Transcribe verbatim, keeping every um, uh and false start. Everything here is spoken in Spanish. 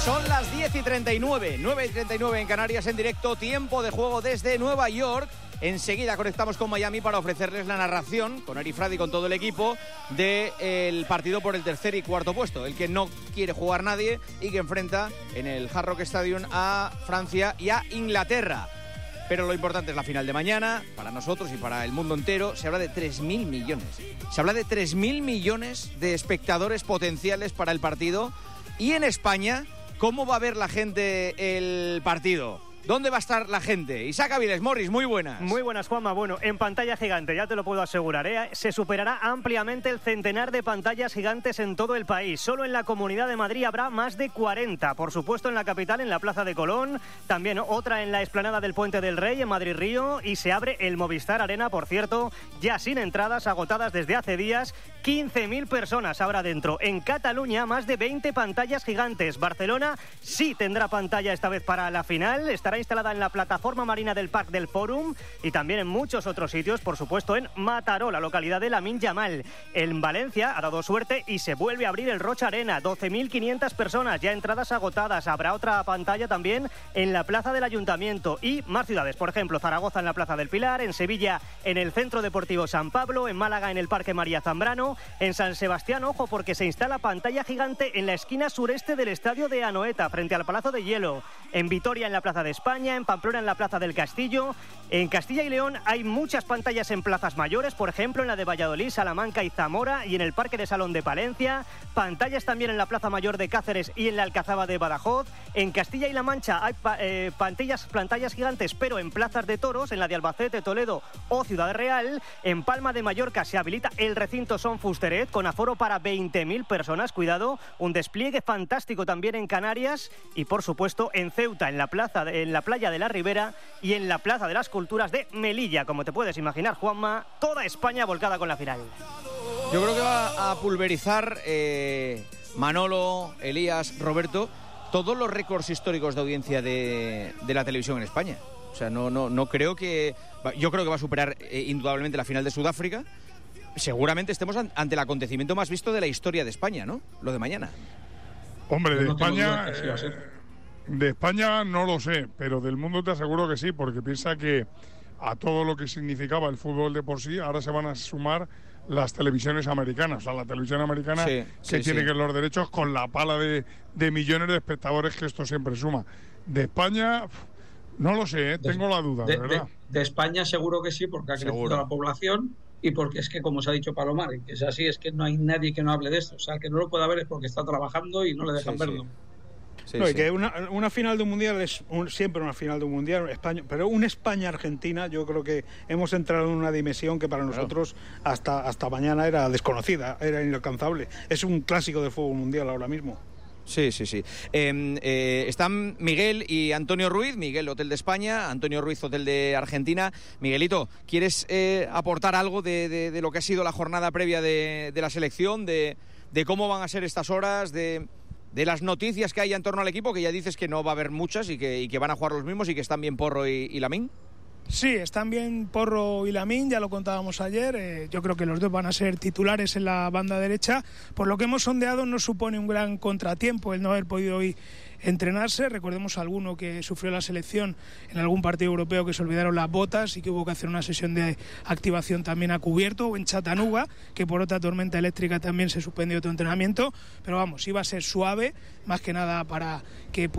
Son las diez y treinta y nueve, nueve y treinta y nueve en Canarias, en directo, tiempo de juego desde Nueva York. Enseguida conectamos con Miami para ofrecerles la narración, con Eri Frade y con todo el equipo, del partido por el tercer y cuarto puesto, el que no quiere jugar nadie y que enfrenta en el Hard Rock Stadium a Francia y a Inglaterra. Pero lo importante es la final de mañana, para nosotros y para el mundo entero. Se habla de tres mil millones. Se habla de tres mil millones de espectadores potenciales para el partido. Y en España, ¿cómo va a ver la gente el partido? ¿Dónde va a estar la gente? Isaac Avilés, Morris, muy buenas. Muy buenas, Juanma. Bueno, en pantalla gigante, ya te lo puedo asegurar, ¿eh? Se superará ampliamente el centenar de pantallas gigantes en todo el país. Solo en la Comunidad de Madrid habrá más de cuarenta. Por supuesto, en la capital, en la Plaza de Colón. También otra en la explanada del Puente del Rey, en Madrid-Río. Y se abre el Movistar Arena, por cierto, ya sin entradas, agotadas desde hace días. quince mil personas habrá dentro. En Cataluña, más de veinte pantallas gigantes. Barcelona sí tendrá pantalla esta vez para la final. Estará instalada en la plataforma marina del Parc del Fòrum y también en muchos otros sitios, por supuesto en Mataró, la localidad de Lamine Yamal. En Valencia ha dado suerte y se vuelve a abrir el Rocha Arena, doce mil quinientas personas, ya entradas agotadas. Habrá otra pantalla también en la Plaza del Ayuntamiento y más ciudades, por ejemplo Zaragoza en la Plaza del Pilar, en Sevilla en el Centro Deportivo San Pablo, en Málaga en el Parque María Zambrano, en San Sebastián, ojo, porque se instala pantalla gigante en la esquina sureste del Estadio de Anoeta, frente al Palacio de Hielo, en Vitoria en la Plaza de España, en Pamplona en la Plaza del Castillo. En Castilla y León hay muchas pantallas en plazas mayores, por ejemplo en la de Valladolid, Salamanca y Zamora, y en el Parque de Salón de Palencia. Pantallas también en la Plaza Mayor de Cáceres y en la Alcazaba de Badajoz. En Castilla y La Mancha hay pa- eh, pantallas, pantallas gigantes, pero en plazas de toros, en la de Albacete, Toledo o Ciudad Real. En Palma de Mallorca se habilita el recinto Son Fusteret con aforo para veinte mil personas. Cuidado, un despliegue fantástico también en Canarias y por supuesto en Ceuta, en la plaza, de, en la playa de la Ribera y en la Plaza de las Culturas de Melilla. Como te puedes imaginar, Juanma, toda España volcada con la final. Yo creo que va a pulverizar eh, Manolo, Elías, Roberto, todos los récords históricos de audiencia de, de la televisión en España. O sea, no, no, no creo que... Yo creo que va a superar eh, indudablemente la final de Sudáfrica. Seguramente estemos an- ante el acontecimiento más visto de la historia de España, ¿no? Lo de mañana. Hombre, de no España... duda que sí va a ser. Eh, de España no lo sé, pero del mundo te aseguro que sí, porque piensa que a todo lo que significaba el fútbol de por sí, ahora se van a sumar las televisiones americanas. O sea, la televisión americana Sí, que sí, tiene sí. que los derechos con la pala de, de millones de espectadores que esto siempre suma. De España, no lo sé, ¿eh? De- tengo la duda, de, de verdad. de- de España seguro que sí, porque ha crecido Seguro. la población y porque es que, como se ha dicho Palomar, que es así, es que no hay nadie que no hable de esto. O sea, que no lo pueda ver es porque está trabajando y no le dejan Sí, sí. verlo. Sí, no, y sí. que una, una final de un mundial es un- siempre una final de un mundial, España, pero un España-Argentina, yo creo que hemos entrado en una dimensión que para Claro. nosotros hasta, hasta mañana era desconocida, era inalcanzable. Es un clásico del fútbol mundial ahora mismo. Sí, sí, sí. Eh, eh, están Miguel y Antonio Ruiz. Miguel, Hotel de España. Antonio Ruiz, Hotel de Argentina. Miguelito, ¿quieres eh, aportar algo de, de, de lo que ha sido la jornada previa de, de la selección? De, de cómo van a ser estas horas, de, de las noticias que hay en torno al equipo, que ya dices que no va a haber muchas y que, y que van a jugar los mismos y que están bien Porro y, y Lamine? Sí, están bien Porro y Lamine, ya lo contábamos ayer. Eh, yo creo que los dos van a ser titulares en la banda derecha. Por lo que hemos sondeado, no supone un gran contratiempo el no haber podido hoy entrenarse. Recordemos a alguno que sufrió la selección en algún partido europeo que se olvidaron las botas y que hubo que hacer una sesión de activación también a cubierto, o en Chattanooga, que por otra tormenta eléctrica también se suspendió otro entrenamiento. Pero vamos, iba a ser suave, más que nada para que